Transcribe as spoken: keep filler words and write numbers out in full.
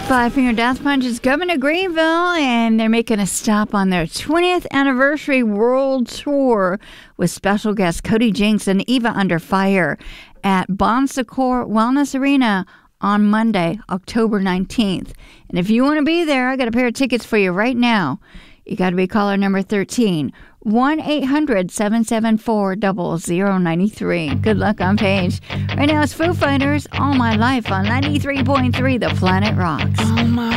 Five Finger Death Punch is coming to Greenville, and they're making a stop on their twentieth anniversary world tour with special guests Cody Jinks and Eva Under Fire at Bon Secours Wellness Arena on Monday, October nineteenth. And if you want to be there, I got a pair of tickets for you right now. You got to be caller number thirteen, one eight hundred seven seven four zero zero nine three. Good luck on Paige. Right now it's Foo Fighters, All My Life on ninety-three point three The Planet Rocks. All my